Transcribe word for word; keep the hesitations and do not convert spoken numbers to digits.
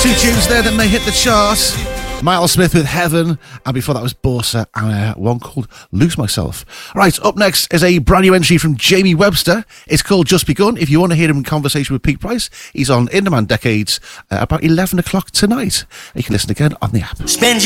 Two tunes there that may hit the charts. Miles Smith with Heaven, and before that was Borsa and uh, one called Lose Myself. Right, up next is a brand new entry from Jamie Webster. It's called Just Begun. If you want to hear him in conversation with Pete Price, he's on In Demand Decades uh, about eleven o'clock tonight. You can listen again on the app. Spend